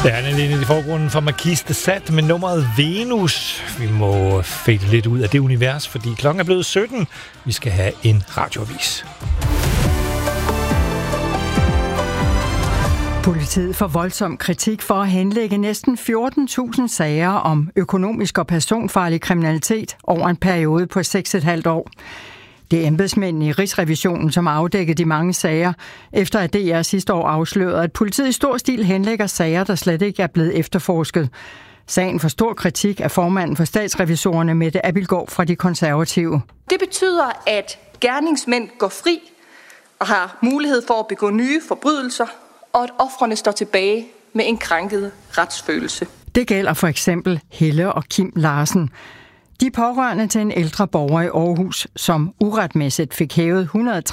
Ja, han er lidt i forgrunden for Marquis de Sade med nummeret Venus. Vi må fade lidt ud af det univers, fordi klokken er blevet 17. Vi skal have en radioavis. Politiet får voldsom kritik for at henlægge næsten 14.000 sager om økonomisk og personfarlig kriminalitet over en periode på 6,5 år. Det er embedsmændene i Rigsrevisionen, som afdækkede de mange sager, efter at DR sidste år afslørede, at politiet i stor stil henlægger sager, der slet ikke er blevet efterforsket. Sagen får stor kritik af formanden for statsrevisorerne, Mette Abildgaard fra De Konservative. Det betyder, at gerningsmænd går fri og har mulighed for at begå nye forbrydelser, og at ofrene står tilbage med en krænket retsfølelse. Det gælder for eksempel Helle og Kim Larsen. De er pårørende til en ældre borger i Aarhus, som uretmæssigt fik hævet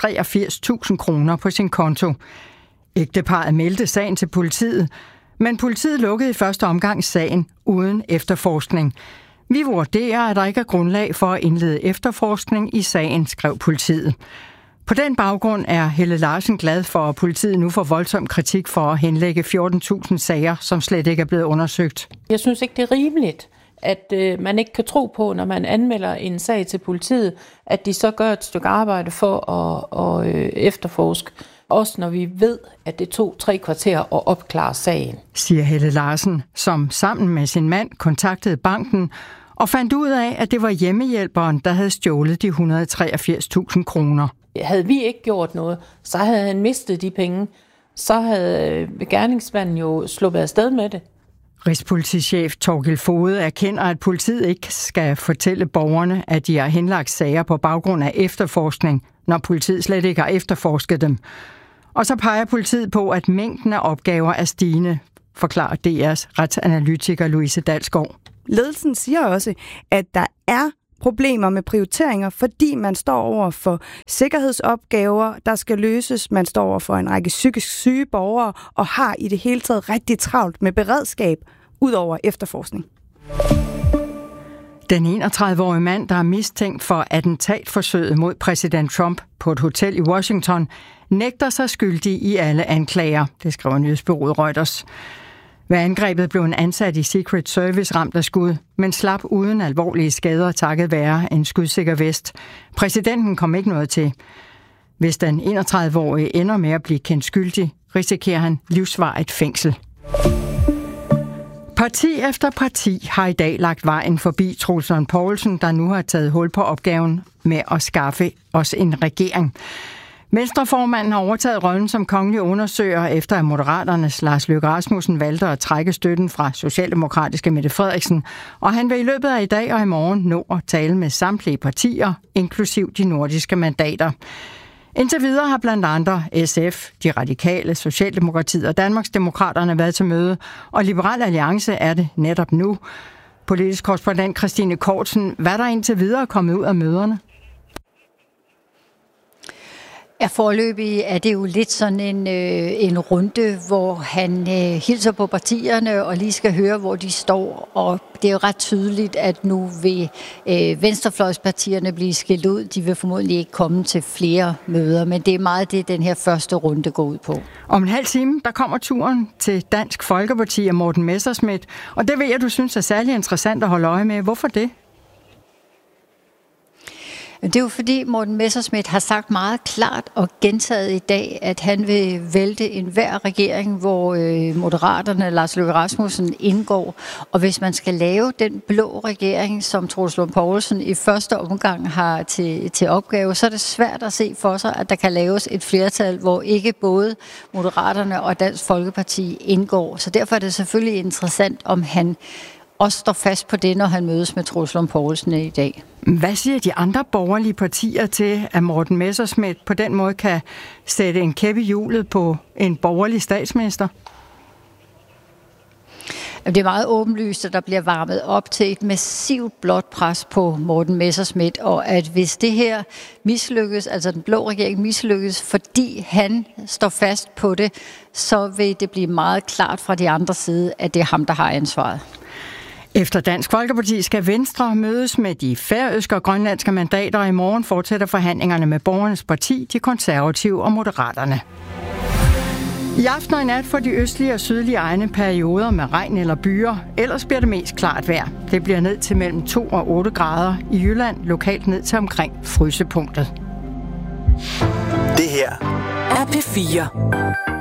183.000 kroner på sin konto. Ægteparret meldte sagen til politiet, men politiet lukkede i første omgang sagen uden efterforskning. Vi vurderer, at der ikke er grundlag for at indlede efterforskning i sagen, skrev politiet. På den baggrund er Helle Larsen glad for, at politiet nu får voldsom kritik for at henlægge 14.000 sager, som slet ikke er blevet undersøgt. Jeg synes ikke, det er rimeligt, at man ikke kan tro på, når man anmelder en sag til politiet, at de så gør et stykke arbejde for at efterforske. Også når vi ved, at det tog 3 kvarter at opklare sagen. Siger Helle Larsen, som sammen med sin mand kontaktede banken og fandt ud af, at det var hjemmehjælperen, der havde stjålet de 183.000 kroner. Havde vi ikke gjort noget, så havde han mistet de penge. Så havde gerningsmanden jo sluppet afsted med det. Rigspolitichef Torgild Foged erkender, at politiet ikke skal fortælle borgerne, at de har henlagt sager på baggrund af efterforskning, når politiet slet ikke har efterforsket dem. Og så peger politiet på, at mængden af opgaver er stigende, forklarer DR's retsanalytiker Louise Dalsgaard. Ledelsen siger også, at der er problemer med prioriteringer, fordi man står over for sikkerhedsopgaver, der skal løses. Man står over for en række psykisk syge borgere og har i det hele taget rigtig travlt med beredskab ud over efterforskning. Den 31-årige mand, der er mistænkt for attentatforsøget mod præsident Trump på et hotel i Washington, nægter sig skyldig i alle anklager, det skriver nyhedsbureauet Reuters. Ved angrebet blev en ansat i Secret Service ramt af skud, men slap uden alvorlige skader takket være en skudsikker vest. Præsidenten kom ikke noget til. Hvis den 31-årige ender med at blive kendt skyldig, risikerer han livsvarigt fængsel. Parti efter parti har i dag lagt vejen forbi Troels Lund Poulsen, der nu har taget hul på opgaven med at skaffe os en regering. Venstreformanden har overtaget rollen som kongelig undersøger, efter at Moderaternes Lars Løkke Rasmussen valgte at trække støtten fra socialdemokratiske Mette Frederiksen, og han vil i løbet af i dag og i morgen nå at tale med samtlige partier, inklusiv de nordiske mandater. Indtil videre har blandt andre SF, De Radikale, Socialdemokratiet og Danmarksdemokraterne været til møde, og Liberal Alliance er det netop nu. Politisk korrespondent Christine Kortsen, hvad er der indtil videre kommet ud af møderne? Ja, foreløbig er det jo lidt sådan en runde, hvor han hilser på partierne og lige skal høre, hvor de står. Og det er jo ret tydeligt, at nu vil venstrefløjspartierne blive skilt ud. De vil formodentlig ikke komme til flere møder, men det er meget det, den her første runde går ud på. Om en halv time, der kommer turen til Dansk Folkeparti og Morten Messerschmidt. Og det ved jeg, du synes er særlig interessant at holde øje med. Hvorfor det? Det er jo fordi Morten Messerschmidt har sagt meget klart og gentaget i dag, at han vil vælte enhver regering, hvor Moderaterne, Lars Løkke Rasmussen, indgår. Og hvis man skal lave den blå regering, som Troels Lund Poulsen i første omgang har til opgave, så er det svært at se for sig, at der kan laves et flertal, hvor ikke både Moderaterne og Dansk Folkeparti indgår. Så derfor er det selvfølgelig interessant, om han også står fast på det, når han mødes med Troels Lund Poulsen i dag. Hvad siger de andre borgerlige partier til, at Morten Messerschmidt på den måde kan sætte en kæp i hjulet på en borgerlig statsminister? Det er meget åbenlyst, at der bliver varmet op til et massivt blåt pres på Morten Messerschmidt, og at hvis det her mislykkes, altså den blå regering mislykkes, fordi han står fast på det, så vil det blive meget klart fra de andre side, at det er ham, der har ansvaret. Efter Dansk Folkeparti skal Venstre mødes med de færøske og grønlandske mandater, og i morgen fortsætter forhandlingerne med Borgernes Parti, De Konservative og Moderaterne. I aften og i nat får de østlige og sydlige egne perioder med regn eller byer. Ellers bliver det mest klart vejr. Det bliver ned til mellem 2 og 8 grader. I Jylland lokalt ned til omkring frysepunktet. Det her er P4.